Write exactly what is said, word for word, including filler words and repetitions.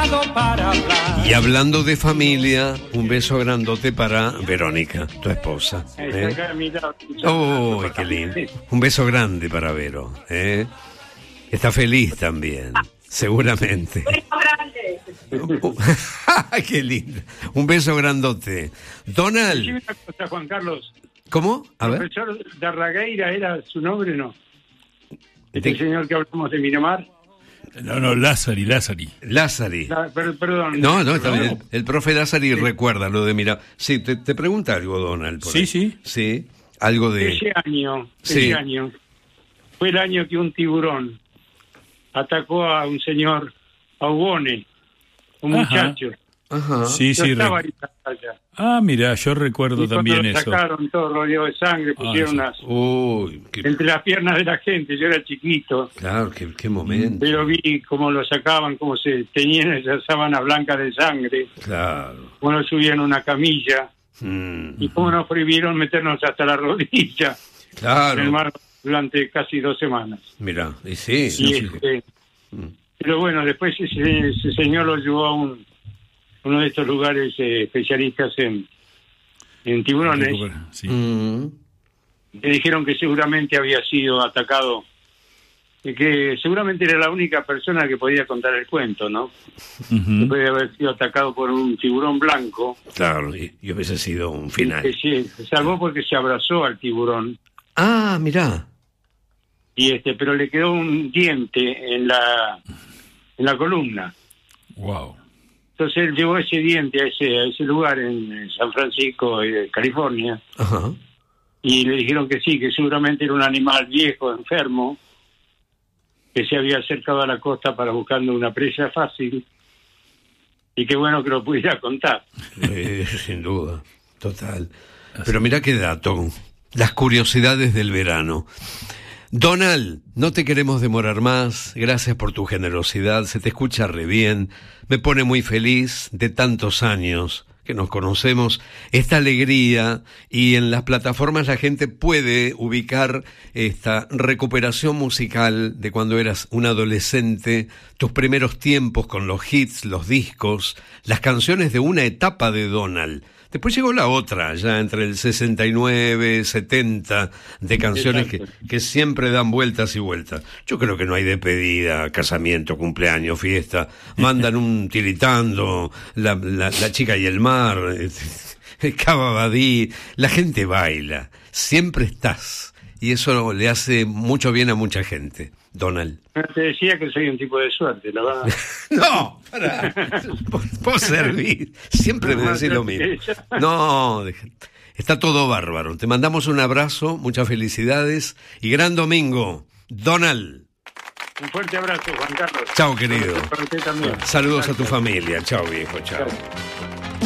para hablar. Y hablando de familia, un beso grandote para Verónica, tu esposa. ¿eh? ¡Oh, qué lindo! Un beso grande para Vero. ¿eh? Está feliz también, seguramente. ¡Qué lindo! Un beso grandote. Donald. Una cosa, Juan Carlos. ¿Cómo? A ver. ¿Profesor Darragueira era su nombre, no? Este ¿De... señor que hablamos de Miramar. No, no, Lázari, Lázari. Lázari. La, per, perdón. No, no, está bien. El, el profe Lázari sí. recuerda lo de Miramar. Sí, te, te pregunta algo, Donald. Por sí, ahí. sí. Sí, algo de... Ese año, sí. ese año, fue el año que un tiburón atacó a un señor, a Ubone, un Ajá. muchacho. Ajá. Sí, sí. Estaba Re... Ah, mira, yo recuerdo y también lo eso. Sacaron todo rodeado de sangre, pusieron ah, sí. unas Uy, qué... entre las piernas de la gente. Yo era chiquito. Claro, qué, qué momento. Pero vi cómo lo sacaban, cómo se teñían esas sábanas blancas de sangre. Claro. Cómo lo subían a una camilla. Mm. Y cómo nos prohibieron meternos hasta la rodilla. Claro. En el mar durante casi dos semanas. Mira, y sí. Y sí, este, sí. Pero bueno, después ese, ese señor lo llevó a un, uno de estos lugares eh, especialistas en, en tiburones. Sí. Mm. Le dijeron que seguramente había sido atacado, y que seguramente era la única persona que podía contar el cuento, ¿no? Uh-huh. Que podía haber sido atacado por un tiburón blanco. Claro, y, y hubiese sido un final. Que sí, se salvó porque se abrazó al tiburón. Ah, mirá. Y este, pero le quedó un diente en la en la columna. Wow. Entonces él llevó ese diente a ese a ese lugar en San Francisco, eh, California. Ajá. Y le dijeron que sí, que seguramente era un animal viejo, enfermo, que se había acercado a la costa para buscando una presa fácil. Y qué bueno que lo pudiera contar. Eh, sin duda, total. Pero mira qué dato. Las curiosidades del verano. Donald, no te queremos demorar más, gracias por tu generosidad, se te escucha re bien, me pone muy feliz de tantos años que nos conocemos, esta alegría, y en las plataformas la gente puede ubicar esta recuperación musical de cuando eras un adolescente, tus primeros tiempos con los hits, los discos, las canciones de una etapa de Donald. Después llegó la otra, ya entre el sesenta y nueve, setenta, de canciones que, que siempre dan vueltas y vueltas. Yo creo que no hay despedida, casamiento, cumpleaños, fiesta. Mandan un tiritando, la, la, la chica y el mar, el Cababadí. La gente baila, siempre estás. Y eso le hace mucho bien a mucha gente, Donald. Te decía que soy un tipo de suerte, la verdad. No, pará. Vos servís. Siempre me decís lo mismo. No, está todo bárbaro. Te mandamos un abrazo, muchas felicidades y gran domingo, Donald. Un fuerte abrazo, Juan Carlos. Chao, querido. Para usted también. Saludos Gracias. A tu familia. Chao, viejo. Chao. Chao.